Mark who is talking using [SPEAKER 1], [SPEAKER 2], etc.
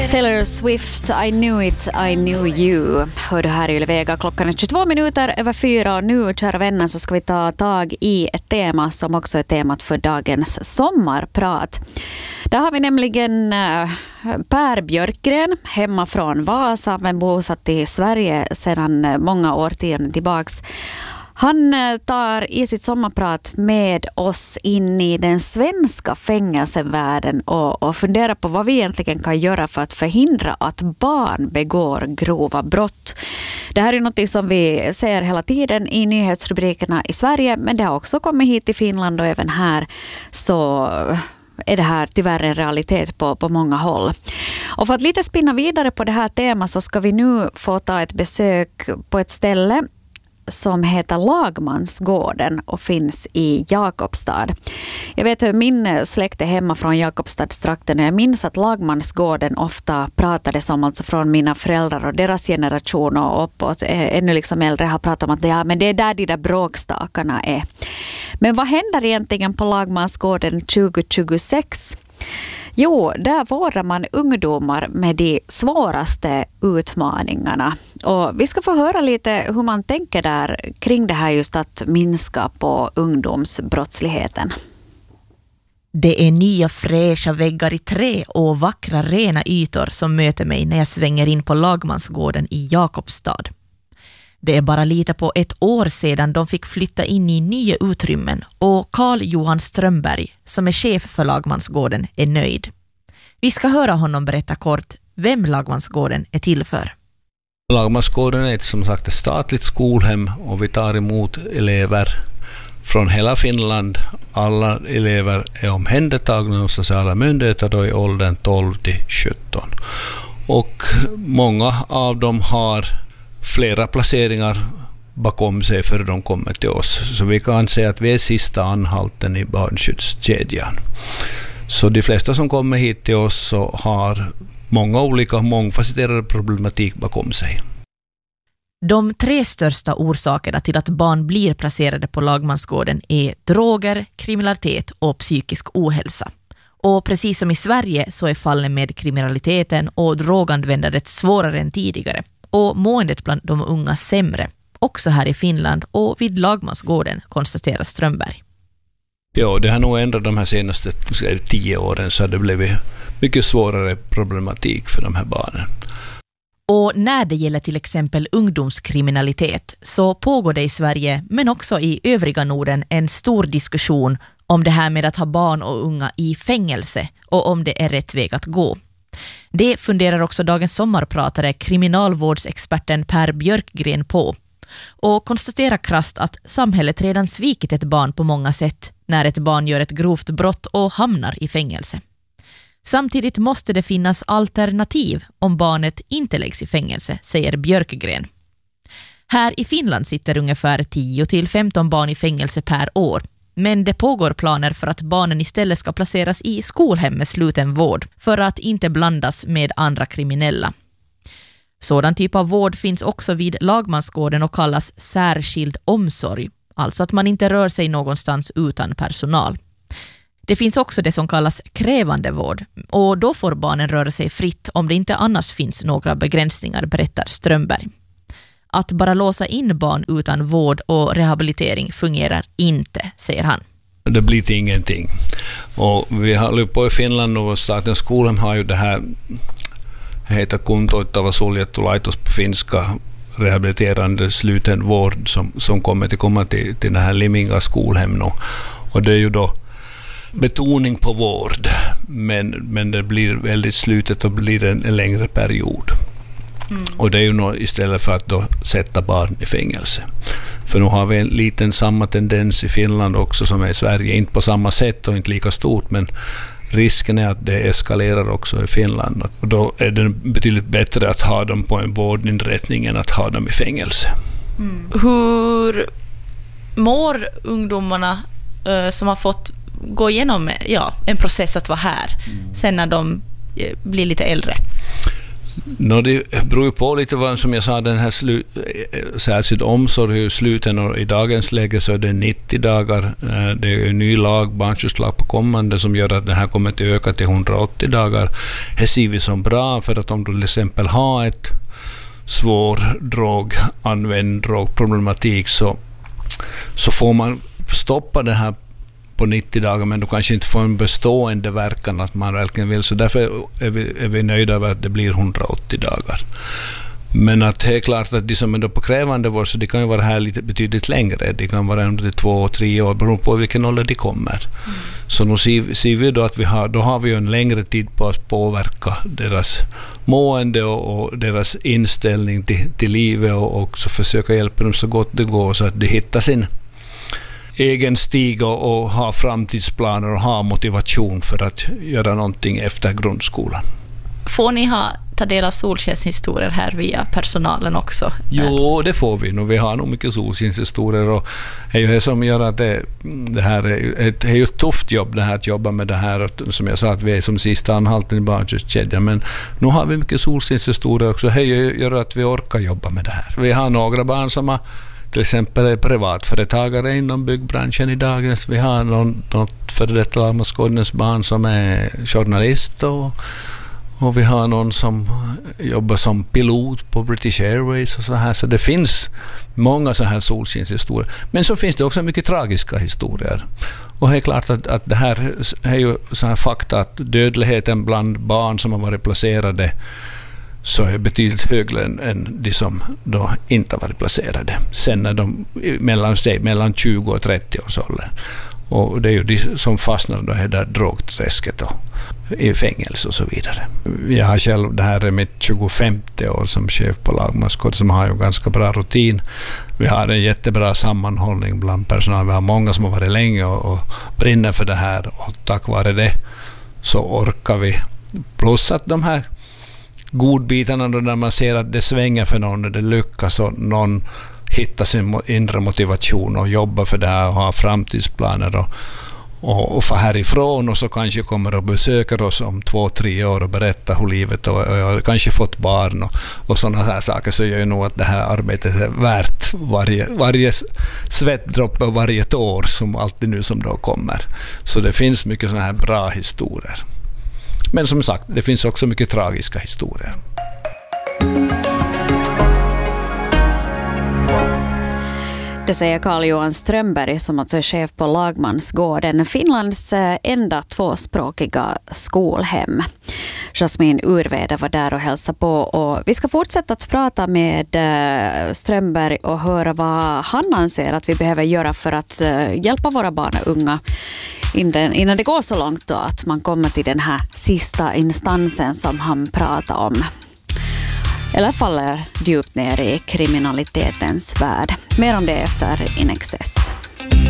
[SPEAKER 1] Taylor Swift, I knew it, I knew you. Hör du här i Ylvega, klockan är 22:04 och nu, kära vänner, så ska vi ta tag i ett tema som också är temat för dagens sommarprat. Där har vi nämligen Per Björkgren, hemma från Vasa men bosatt i Sverige sedan många årtionden tillbaks. Han tar i sitt sommarprat med oss in i den svenska fängelsevärlden och funderar på vad vi egentligen kan göra för att förhindra att barn begår grova brott. Det här är något som vi ser hela tiden i nyhetsrubrikerna i Sverige, men det har också kommit hit till Finland och även här så är det här tyvärr en realitet på många håll. Och för att lite spinna vidare på det här temat så ska vi nu få ta ett besök på ett ställe som heter Lagmansgården och finns i Jakobstad. Jag vet att min släkt är hemma från Jakobstadstrakten och jag minns att Lagmansgården ofta pratades om, alltså från mina föräldrar och deras generation och uppåt. Ännu liksom äldre har pratat om att men det är där de där bråkstakarna är. Men vad händer egentligen på Lagmansgården 2026? Jo, där vårdar man ungdomar med de svåraste utmaningarna. Och vi ska få höra lite hur man tänker där kring det här just att minska på ungdomsbrottsligheten.
[SPEAKER 2] Det är nya fräscha väggar i trä och vackra rena ytor som möter mig när jag svänger in på Lagmansgården i Jakobstad. Det är bara lite på ett år sedan de fick flytta in i nya utrymmen och Carl-Johan Strömberg, som är chef för Lagmansgården, är nöjd. Vi ska höra honom berätta kort vem Lagmansgården är till för.
[SPEAKER 3] Lagmansgården är som sagt ett statligt skolhem och vi tar emot elever från hela Finland. Alla elever är omhändertagna av sociala myndigheter då i åldern 12 till 17. Och många av dem har flera placeringar bakom sig för de kommer till oss. Så vi kan säga att vi är sista anhalten i barnskyddskedjan. Så de flesta som kommer hit till oss så har många olika mångfacetterade problematik bakom sig.
[SPEAKER 2] De 3 största orsakerna till att barn blir placerade på Lagmansgården är droger, kriminalitet och psykisk ohälsa. Och precis som i Sverige så är fallen med kriminaliteten och droganvändandet svårare än tidigare. Och måendet bland de unga sämre, också här i Finland och vid Lagmansgården, konstaterar Strömberg.
[SPEAKER 3] Ja, det har nog ändrat de här senaste 10 åren så har det blivit mycket svårare problematik för de här barnen.
[SPEAKER 2] Och när det gäller till exempel ungdomskriminalitet så pågår det i Sverige men också i övriga Norden en stor diskussion om det här med att ha barn och unga i fängelse och om det är rätt väg att gå. Det funderar också dagens sommarpratare kriminalvårdsexperten Per Björkgren på och konstaterar krasst att samhället redan svikit ett barn på många sätt när ett barn gör ett grovt brott och hamnar i fängelse. Samtidigt måste det finnas alternativ om barnet inte läggs i fängelse, säger Björkgren. Här i Finland sitter ungefär 10-15 barn i fängelse per år. Men det pågår planer för att barnen istället ska placeras i skolhem med sluten vård för att inte blandas med andra kriminella. Sådan typ av vård finns också vid Lagmansgården och kallas särskild omsorg, alltså att man inte rör sig någonstans utan personal. Det finns också det som kallas krävande vård och då får barnen röra sig fritt om det inte annars finns några begränsningar, berättar Strömberg. Att bara låsa in barn utan vård och rehabilitering fungerar inte, säger han.
[SPEAKER 3] Det blir till ingenting. Och vi håller på i Finland och statens skolhem har ju det här heter kuntouttava suljettu laitos på finska, rehabiliterande sluten vård som kommer till den här Liminga skolhem nu. Och det är ju då betoning på vård men det blir väldigt slutet och blir en längre period. Och det är ju nog istället för att då sätta barn i fängelse. För nu har vi en liten samma tendens i Finland också som är i Sverige. Inte på samma sätt och inte lika stort, men risken är att det eskalerar också i Finland. Och då är det betydligt bättre att ha dem på en vårdinrättning än att ha dem i fängelse.
[SPEAKER 2] Hur mår ungdomarna som har fått gå igenom en process att vara här sen när de blir lite äldre?
[SPEAKER 3] Det beror ju på lite vad som jag sa, den här särskild omsorg i sluten, och i dagens läge så är det 90 dagar. Det är en ny lag, barnskyddslag på kommande, som gör att det här kommer att öka till 180 dagar. Det ser vi som bra, för att om du till exempel har ett svår drogproblematik så får man stoppa det här på 90 dagar, men du kanske inte får en bestående verkan att man verkligen vill. Så därför är vi nöjda över att det blir 180 dagar. Men att det är klart att de som är då på krävande vård, så de kan ju vara här lite betydligt längre. De kan vara under 2-3 år, beroende på vilken ålder de kommer. Så nu ser vi då att då har vi en längre tid på att påverka deras mående och deras inställning till livet, och också försöka hjälpa dem så gott det går, så att de hittar sin egen stig och ha framtidsplaner och ha motivation för att göra någonting efter grundskolan.
[SPEAKER 2] Får ni ta del av solskenshistorier här via personalen också?
[SPEAKER 3] Jo, det får vi. Vi har nog mycket solskenshistorier, och det är ju det som gör att det här är ju ett tufft jobb, det här att jobba med det här. Och som jag sa, att vi är som sista anhalten i barnskyddskedjan, men nu har vi mycket solskenshistorier också. Det gör att vi orkar jobba med det här. Vi har några barn som har till exempel privatföretagare inom byggbranschen i dagens. Vi har något för detta Lagmansgårdens barn som är journalist, och vi har någon som jobbar som pilot på British Airways och så här. Så det finns många så här solskenshistorier. Men så finns det också mycket tragiska historier. Och det är klart att det här är ju så här fakta, att dödligheten bland barn som har varit placerade så är betydligt högre än de som då inte har varit placerade. Sen när de mellan 20 och 30 års ålder. Och det är ju de som fastnar då i det där drogträsket och i fängelse och så vidare. Jag har själv, det här är mitt 25:e år som chef på Lagmansgård, som har ju ganska bra rutin. Vi har en jättebra sammanhållning bland personal. Vi har många som har varit länge och brinner för det här, och tack vare det så orkar vi. Plus att de här godbitarna då, när man ser att det svänger för någon och det lyckas, och någon hittar sin inre motivation och jobbar för det här och har framtidsplaner och få härifrån, och så kanske kommer och besöker oss om 2-3 år och berättar hur livet, och jag kanske fått barn och sådana här saker, så gör ju nog att det här arbetet är värt varje svettdroppe och varje år som alltid nu som då kommer. Så det finns mycket sådana här bra historier. Men som sagt, det finns också mycket tragiska historier.
[SPEAKER 1] Det säger Carl-Johan Strömberg, som alltså är chef på Lagmansgården, Finlands enda tvåspråkiga skolhem. Jasmin Urvede var där och hälsade på, och vi ska fortsätta att prata med Strömberg och höra vad han anser att vi behöver göra för att hjälpa våra barn och unga innan det går så långt då att man kommer till den här sista instansen som han pratar om. Eller faller djupt ner i kriminalitetens värld. Mer om det efter In Excess.